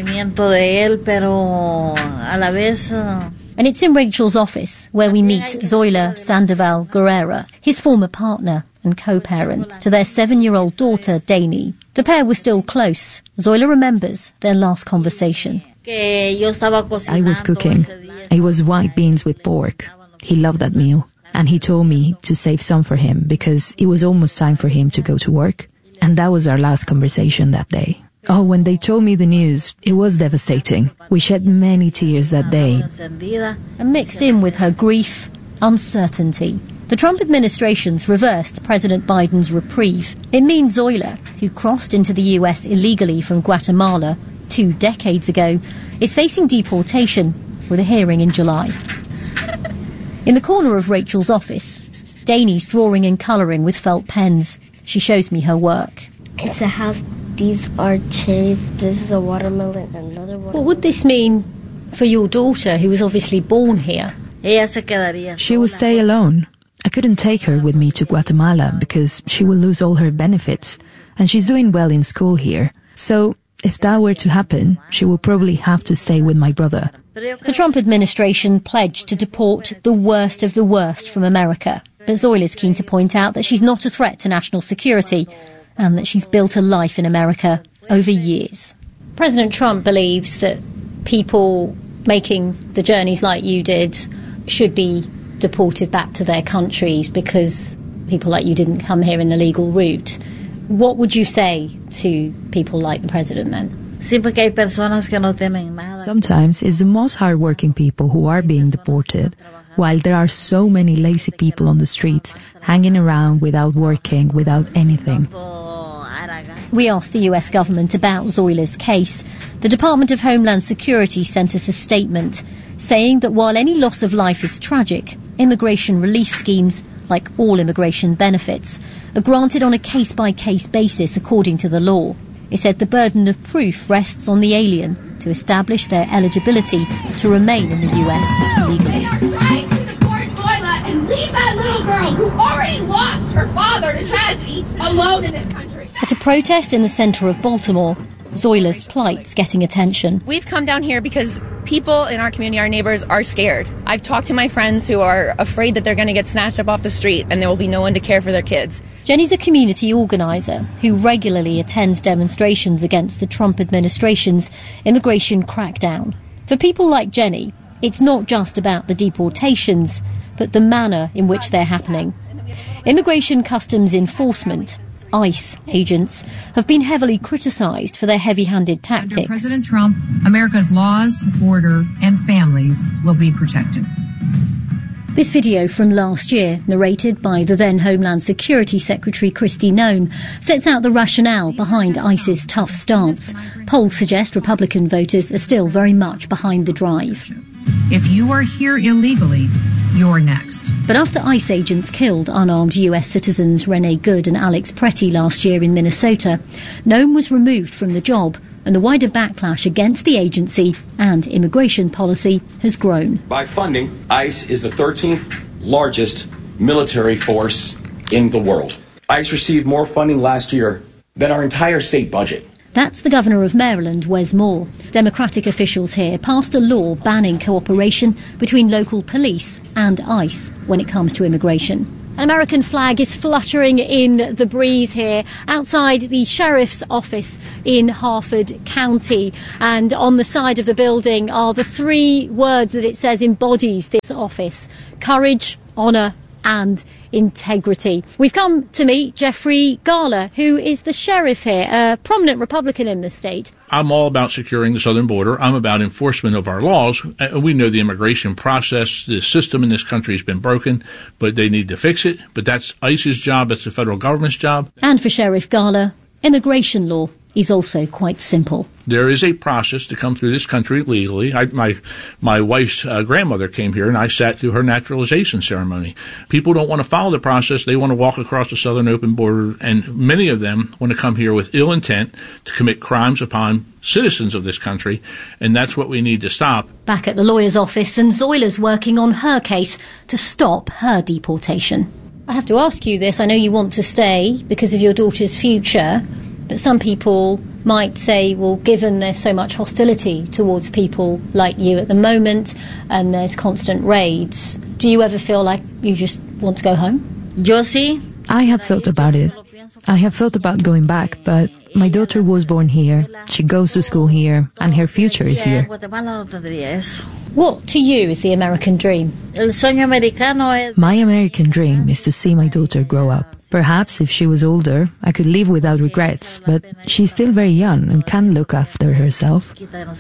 And it's in Rachel's office where we meet Zoila Sandoval Guerrera, his former partner and co-parent to their 7-year-old daughter, Dani. The pair were still close. Zoila remembers their last conversation. I was cooking. It was white beans with pork. He loved that meal. And he told me to save some for him because it was almost time for him to go to work. And that was our last conversation that day. Oh, when they told me the news, it was devastating. We shed many tears that day. And mixed in with her grief, uncertainty. The Trump administration's reversed President Biden's reprieve. It means Zoila, who crossed into the US illegally from Guatemala 2 decades ago, is facing deportation with a hearing in July. In the corner of Rachel's office, Dani's drawing and colouring with felt pens. She shows me her work. It's a house. These are cherries. This is a watermelon. Another watermelon. What would this mean for your daughter, who was obviously born here? She would stay alone. I couldn't take her with me to Guatemala because she will lose all her benefits, and she's doing well in school here. So if that were to happen, she will probably have to stay with my brother. The Trump administration pledged to deport the worst of the worst from America. But Zoila is keen to point out that she's not a threat to national security and that she's built a life in America over years. President Trump believes that people making the journeys like you did should be deported back to their countries because people like you didn't come here in the legal route. What would you say to people like the president then? Sometimes it's the most hardworking people who are being deported, while there are so many lazy people on the streets hanging around without working, without anything. We asked the US government about Zoila's case. The Department of Homeland Security sent us a statement saying that while any loss of life is tragic, immigration relief schemes, like all immigration benefits, are granted on a case-by-case basis according to the law. It said the burden of proof rests on the alien to establish their eligibility to remain in the US legally. Trying to deport Zoila and leave that little girl who already lost her father to tragedy alone in this country. At a protest in the centre of Baltimore, Zoila's plight's getting attention. We've come down here because people in our community, our neighbors, are scared. I've talked to my friends who are afraid that they're going to get snatched up off the street and there will be no one to care for their kids. Jenny's a community organiser who regularly attends demonstrations against the Trump administration's immigration crackdown. For people like Jenny, it's not just about the deportations, but the manner in which they're happening. Immigration Customs Enforcement, ICE agents, have been heavily criticised for their heavy-handed tactics. Under President Trump, America's laws, border, and families will be protected. This video from last year, narrated by the then Homeland Security Secretary Kristi Noem, sets out the rationale behind ICE's tough stance. Polls suggest Republican voters are still very much behind the drive. If you are here illegally, you're next. But after ICE agents killed unarmed US citizens Renee Good and Alex Pretty last year in Minnesota, Noem was removed from the job, and the wider backlash against the agency and immigration policy has grown. By funding, ICE is the 13th largest military force in the world. ICE received more funding last year than our entire state budget. That's the governor of Maryland, Wes Moore. Democratic officials here passed a law banning cooperation between local police and ICE when it comes to immigration. An American flag is fluttering in the breeze here outside the sheriff's office in Harford County. And on the side of the building are the three words that it says embodies this office: courage, honour and integrity. We've come to meet Jeffrey Garler, who is the sheriff here, a prominent Republican in the state. I'm all about securing the southern border. I'm about enforcement of our laws. We know the immigration process, the system in this country has been broken, but they need to fix it. But that's ICE's job. That's the federal government's job. And for Sheriff Garler, immigration law is also quite simple. There is a process to come through this country legally. My wife's grandmother came here, and I sat through her naturalization ceremony. People don't want to follow the process. They want to walk across the southern open border, and many of them want to come here with ill intent to commit crimes upon citizens of this country, and that's what we need to stop. Back at the lawyer's office, and Zoila's working on her case to stop her deportation. I have to ask you this. I know you want to stay because of your daughter's future, but some people might say, well, given there's so much hostility towards people like you at the moment and there's constant raids, do you ever feel like you just want to go home? I have thought about it. I have thought about going back, but my daughter was born here, she goes to school here, and her future is here. What, to you, is the American dream? My American dream is to see my daughter grow up. Perhaps if she was older, I could live without regrets, but she's still very young and can look after herself.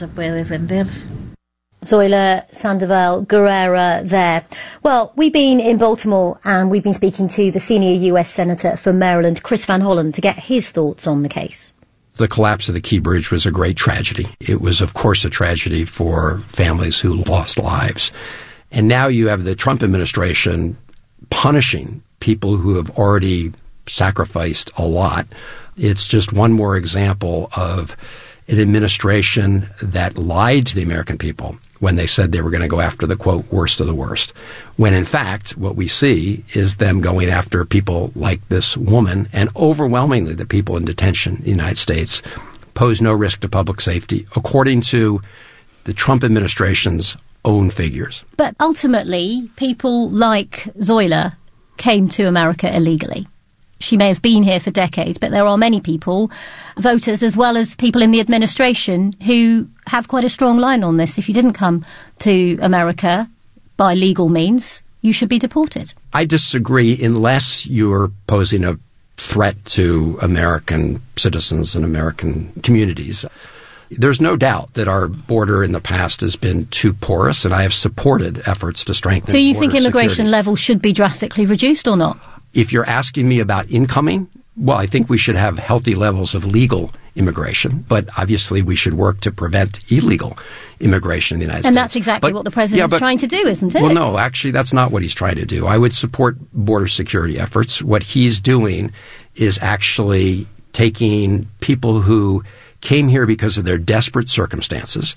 Zoila Sandoval Guerrera there. Well, we've been in Baltimore and we've been speaking to the senior US Senator for Maryland, Chris Van Hollen, to get his thoughts on the case. The collapse of the Key Bridge was a great tragedy. It was, of course, a tragedy for families who lost lives. And now you have the Trump administration punishing people who have already sacrificed a lot. It's just one more example of an administration that lied to the American people when they said they were going to go after the, quote, worst of the worst. When, in fact, what we see is them going after people like this woman, and overwhelmingly the people in detention in the United States pose no risk to public safety, according to the Trump administration's own figures. But ultimately, people like Zoila came to America illegally. She may have been here for decades, but there are many people, voters as well as people in the administration, who have quite a strong line on this. If you didn't come to America by legal means, you should be deported. I disagree unless you're posing a threat to American citizens and American communities. There's no doubt that our border in the past has been too porous, and I have supported efforts to strengthen border security. So you think immigration security. levels should be drastically reduced or not? If you're asking me about incoming, well, I think we should have healthy levels of legal immigration, but obviously we should work to prevent illegal immigration in the United States. And that's exactly what the president's trying to do, isn't it? Well, no, actually, that's not what he's trying to do. I would support border security efforts. What he's doing is actually taking people who came here because of their desperate circumstances,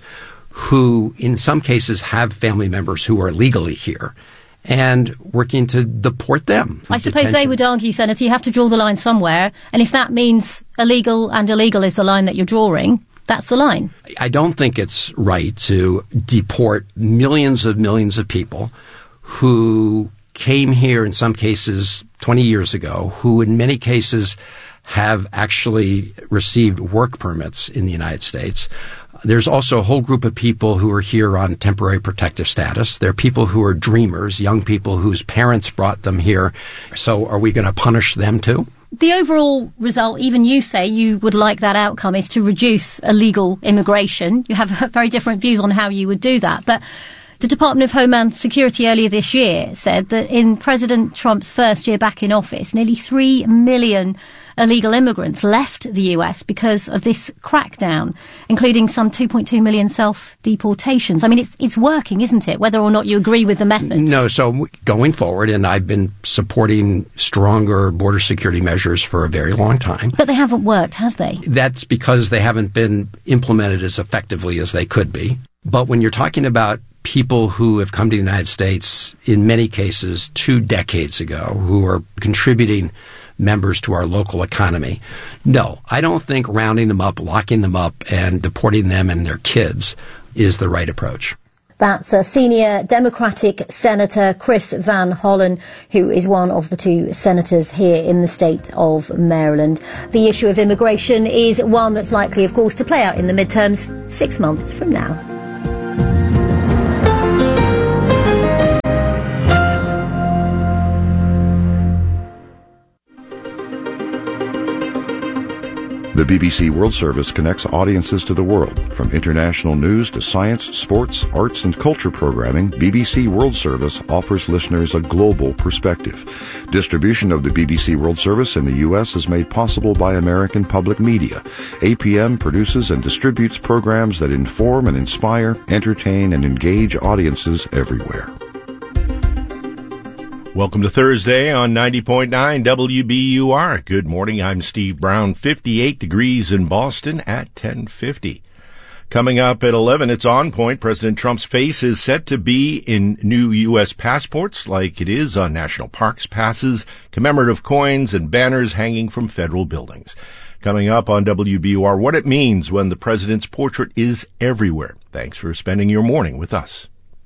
who in some cases have family members who are legally here, and working to deport them. I suppose they would argue, Senator, you have to draw the line somewhere, and if that means illegal and illegal is the line that you're drawing, that's the line. I don't think it's right to deport millions of people who came here in some cases 20 years ago, who in many cases have actually received work permits in the United States. There's also a whole group of people who are here on temporary protective status. There are people who are dreamers, young people whose parents brought them here. So are we going to punish them too? The overall result, even you say you would like that outcome, is to reduce illegal immigration. You have very different views on how you would do that. But The Department of Homeland Security earlier this year said that in President Trump's first year back in office, nearly 3 million illegal immigrants left the US because of this crackdown, including some 2.2 million self-deportations. I mean, it's working, isn't it, whether or not you agree with the methods? No, so going forward, and I've been supporting stronger border security measures for a very long time. But they haven't worked, have they? That's because they haven't been implemented as effectively as they could be. But when you're talking about people who have come to the United States, in many cases 2 decades ago, who are contributing members to our local economy, no, I don't think rounding them up, locking them up, and deporting them and their kids is the right approach. That's senior Democratic Senator Chris Van Hollen, who is one of the 2 senators here in the state of Maryland. The issue of immigration is one that's likely, of course, to play out in the midterms 6 months from now. The BBC World Service connects audiences to the world. From international news to science, sports, arts, and culture programming, BBC World Service offers listeners a global perspective. Distribution of the BBC World Service in the U.S. is made possible by American Public Media. APM produces and distributes programs that inform and inspire, entertain, and engage audiences everywhere. Welcome to Thursday on 90.9 WBUR. Good morning, I'm Steve Brown. 58 degrees in Boston at 10:50. Coming up at 11, it's On Point. President Trump's face is set to be in new U.S. passports like it is on national parks passes, commemorative coins, and banners hanging from federal buildings. Coming up on WBUR, what it means when the president's portrait is everywhere. Thanks for spending your morning with us.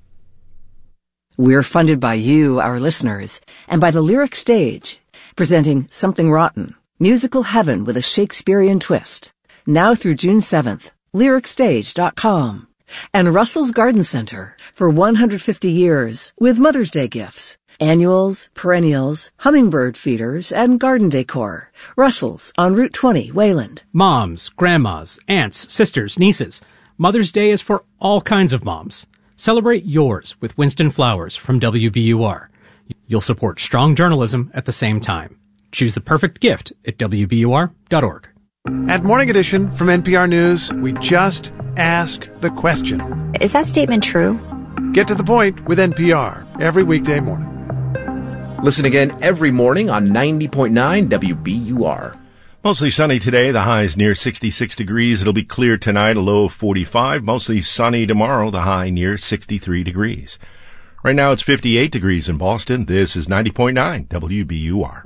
We're funded by you, our listeners, and by the Lyric Stage, presenting Something Rotten, musical heaven with a Shakespearean twist. Now through June 7th, lyricstage.com. And Russell's Garden Center for 150 years with Mother's Day gifts, annuals, perennials, hummingbird feeders, and garden decor. Russell's on Route 20, Wayland. Moms, grandmas, aunts, sisters, nieces. Mother's Day is for all kinds of moms. Celebrate yours with Winston Flowers from WBUR. You'll support strong journalism at the same time. Choose the perfect gift at WBUR.org. At Morning Edition from NPR News, we just ask the question. Is that statement true? Get to the point with NPR every weekday morning. Listen again every morning on 90.9 WBUR. Mostly sunny today. The high is near 66 degrees. It'll be clear tonight, a low of 45. Mostly sunny tomorrow, the high near 63 degrees. Right now it's 58 degrees in Boston. This is 90.9 WBUR.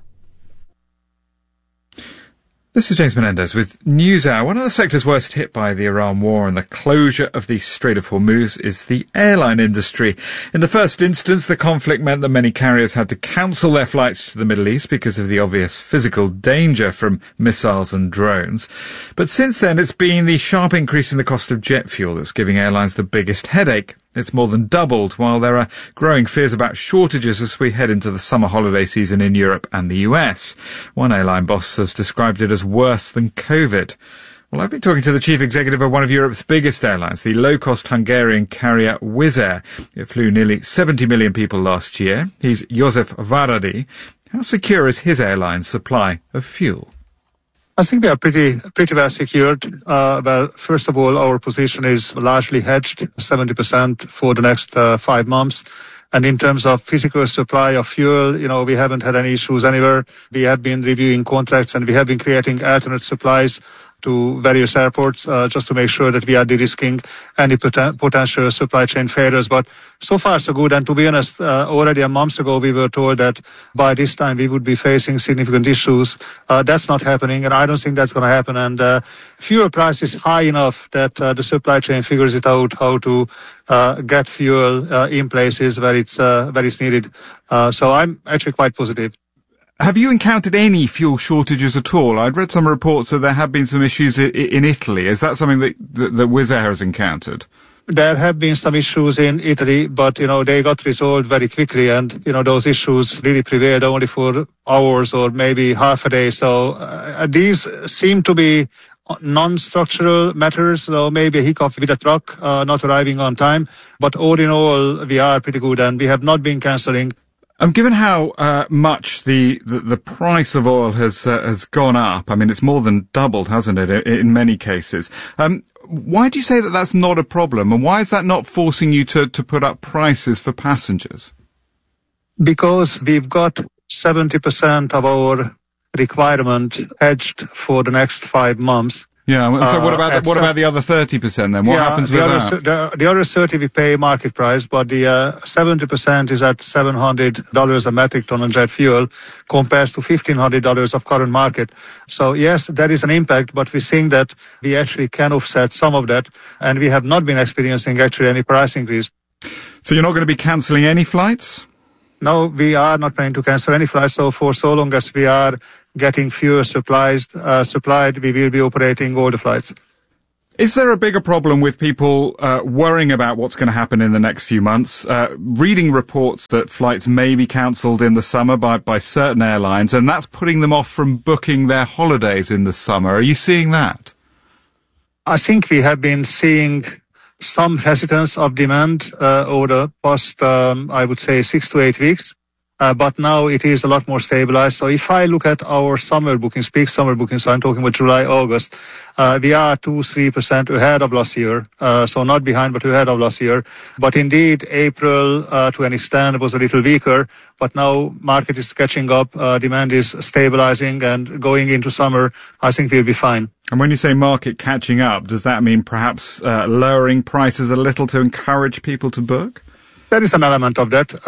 This is James Menendez with NewsHour. One of the sectors worst hit by the Iran war and the closure of the Strait of Hormuz is the airline industry. In the first instance, the conflict meant that many carriers had to cancel their flights to the Middle East because of the obvious physical danger from missiles and drones. But since then, it's been the sharp increase in the cost of jet fuel that's giving airlines the biggest headache. It's more than doubled, while there are growing fears about shortages as we head into the summer holiday season in Europe and the US. One airline boss has described it as worse than COVID. Well, I've been talking to the chief executive of one of Europe's biggest airlines, the low-cost Hungarian carrier Wizz Air. It flew nearly 70 million people last year. He's Josef Varadi. How secure is his airline's supply of fuel? I think they are pretty well secured. But first of all, our position is largely hedged, 70% for the next 5 months. And in terms of physical supply of fuel, we haven't had any issues anywhere. We have been reviewing contracts and we have been creating alternate supplies to various airports, just to make sure that we are de-risking any potential supply chain failures. But so far so good. And to be honest, already a month ago we were told that by this time we would be facing significant issues. That's not happening, and I don't think that's going to happen. And fuel price is high enough that the supply chain figures it out how to get fuel in places where it's needed. So I'm actually quite positive. Have you encountered any fuel shortages at all? I'd read some reports that there have been some issues in Italy. Is that something that Wizz Air has encountered? There have been some issues in Italy, but, they got resolved very quickly, and, those issues really prevailed only for hours or maybe half a day. So these seem to be non-structural matters, so maybe a hiccup with a truck not arriving on time. But all in all, we are pretty good, and we have not been cancelling. Given how much the price of oil has gone up, I mean, it's more than doubled, hasn't it, in many cases. Why do you say that that's not a problem, and why is that not forcing you to put up prices for passengers? Because we've got 70% of our requirement hedged for the next 5 months. Yeah, so what about the other 30% then? What happens with that? The other 30 we pay market price, but the 70% is at $700 a metric ton on jet fuel, compares to $1,500 of current market. So yes, there is an impact, but we're seeing that we actually can offset some of that, and we have not been experiencing actually any price increase. So you're not going to be cancelling any flights? No, we are not planning to cancel any flights. So for so long as we are getting fuel supplied, we will be operating all the flights. Is there a bigger problem with people worrying about what's going to happen in the next few months, reading reports that flights may be cancelled in the summer by certain airlines, and that's putting them off from booking their holidays in the summer? Are you seeing that? I think we have been seeing some hesitance of demand over the past, I would say, 6 to 8 weeks. But now it is a lot more stabilized. So if I look at our summer bookings, peak summer bookings, so I'm talking about July, August, we are 2-3% ahead of last year. So not behind, but ahead of last year. But indeed, April, to an extent, was a little weaker. But now market is catching up, demand is stabilizing, and going into summer, I think we'll be fine. And when you say market catching up, does that mean perhaps lowering prices a little to encourage people to book? There is an element of that.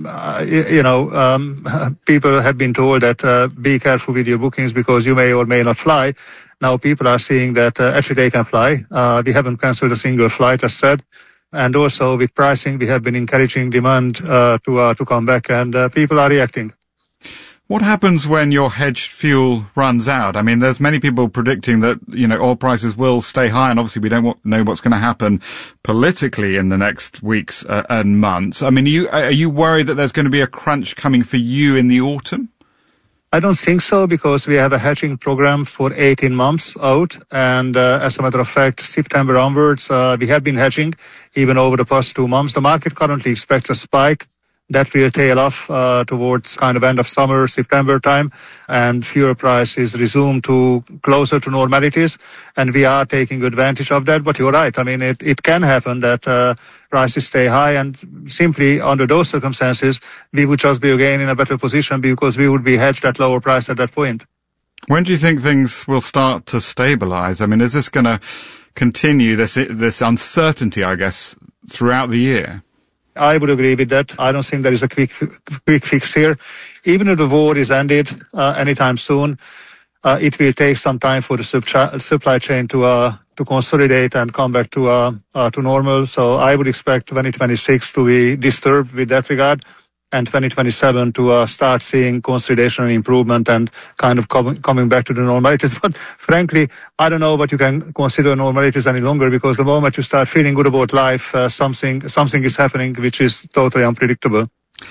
People have been told that be careful with your bookings because you may or may not fly. Now people are seeing that actually they can fly. We haven't cancelled a single flight, as said. And also with pricing, we have been encouraging demand to come back, and people are reacting. What happens when your hedged fuel runs out? I mean, there's many people predicting that, oil prices will stay high, and obviously we don't know what's going to happen politically in the next weeks and months. I mean, are you worried that there's going to be a crunch coming for you in the autumn? I don't think so, because we have a hedging program for 18 months out, and as a matter of fact, September onwards, we have been hedging even over the past 2 months. The market currently expects a spike that will tail off towards kind of end of summer, September time, and fuel prices resume to closer to normalities, and we are taking advantage of that. But you're right. I mean, it can happen that prices stay high, and simply under those circumstances, we would just be again in a better position because we would be hedged at lower price at that point. When do you think things will start to stabilize? I mean, is this going to continue, this uncertainty, I guess, throughout the year? I would agree with that. I don't think there is a quick fix here. Even if the war is ended anytime soon, it will take some time for the supply chain to consolidate and come back to normal. So I would expect 2026 to be disturbed with that regard, and 2027 to start seeing consolidation and improvement and kind of coming back to the normalities. But frankly, I don't know what you can consider normalities any longer, because the moment you start feeling good about life, something is happening which is totally unpredictable.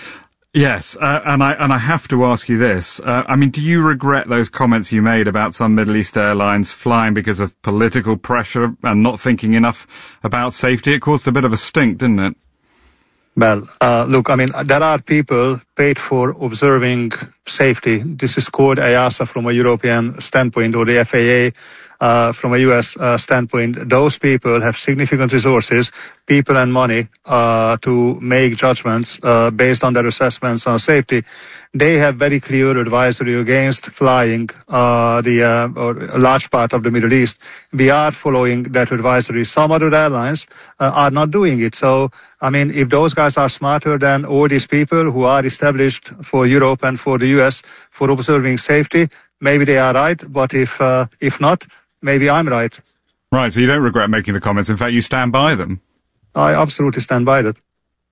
Yes, and I have to ask you this. I mean, do you regret those comments you made about some Middle East airlines flying because of political pressure and not thinking enough about safety? It caused a bit of a stink, didn't it? Well, look, I mean, there are people paid for observing safety. This is called EASA from a European standpoint, or the FAA from a US standpoint. Those people have significant resources, people and money to make judgments based on their assessments on safety. They have very clear advisory against flying or a large part of the Middle East. We are following that advisory. Some other airlines are not doing it. So, I mean, if those guys are smarter than all these people who are established for Europe and for the US for observing safety, maybe they are right. But if not, maybe I'm right. Right, so you don't regret making the comments. In fact, you stand by them. I absolutely stand by that.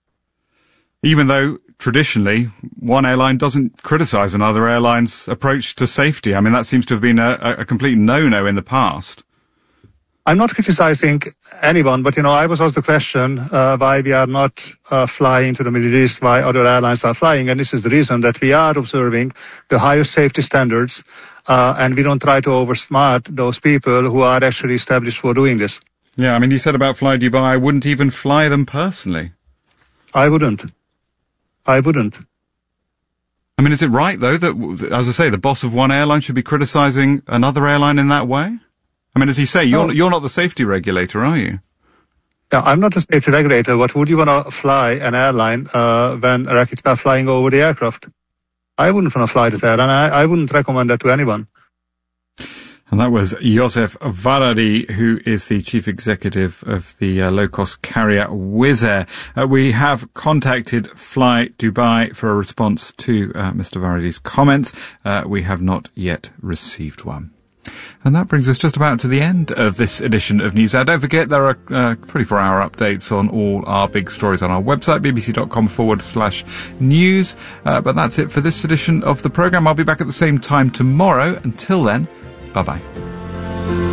Even though traditionally one airline doesn't criticize another airline's approach to safety. I mean, that seems to have been a complete no-no in the past. I'm not criticizing anyone, but, I was asked the question why we are not flying to the Middle East, why other airlines are flying, and this is the reason that we are observing the highest safety standards and we don't try to oversmart those people who are actually established for doing this. Yeah, I mean, you said about Fly Dubai, I wouldn't even fly them personally. I wouldn't. I mean, is it right, though, that, as I say, the boss of one airline should be criticising another airline in that way? I mean, as you say, you're not the safety regulator, are you? Yeah, I'm not a safety regulator, but would you want to fly an airline when rockets are flying over the aircraft? I wouldn't want to fly that airline. I wouldn't recommend that to anyone. And that was Joseph Varadi, who is the chief executive of the low-cost carrier Wizz Air. We have contacted Fly Dubai for a response to Mr. Varadi's comments. We have not yet received one. And that brings us just about to the end of this edition of News Hour. Don't forget, there are 24-hour updates on all our big stories on our website, bbc.com/news. But that's it for this edition of the programme. I'll be back at the same time tomorrow. Until then, bye-bye.